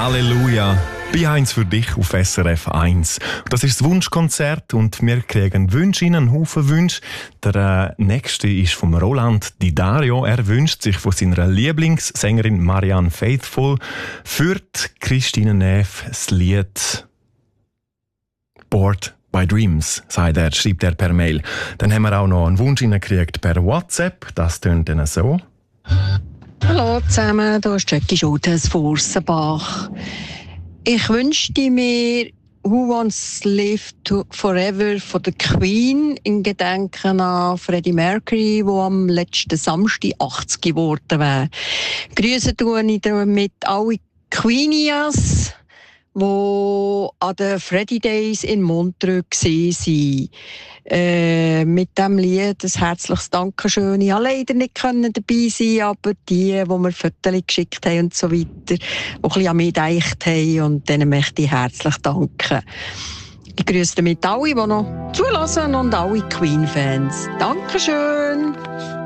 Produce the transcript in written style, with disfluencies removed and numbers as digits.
Halleluja! Bei 1 für dich auf SRF 1. Das ist das Wunschkonzert und wir kriegen Wünsche in einen Haufen Wünsche. Der nächste ist vom Roland Di Dario. Er wünscht sich von seiner Lieblingssängerin Marianne Faithfull für Christine Neff das Lied Bored by Dreams, schreibt er per Mail. Dann haben wir auch noch einen Wunsch gekriegt per WhatsApp. Das tönt dann so. Hallo zusammen, hier ist Jackie Schultes von Ursenbach. Ich wünschte mir «Who Wants to Live Forever» von der Queen in Gedenken an Freddie Mercury, der am letzten Samstag 80 geworden wäre. Grüße tue ich damit alle Queenias, die an den Freddie Days in Montreux waren. Mit diesem Lied ein herzliches Dankeschön. Ich konnte leider nicht dabei sein, aber die mir Fotos geschickt haben und so weiter, die ein bisschen an mich gedacht haben, und denen möchte ich herzlich danken. Ich grüße damit alle, die noch zulassen, und alle Queen-Fans. Dankeschön!